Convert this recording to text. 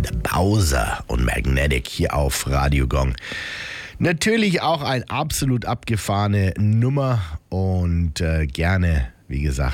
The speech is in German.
The Bowser und Magnetic hier auf Radio Gong. Natürlich auch eine absolut abgefahrene Nummer und gerne, wie gesagt,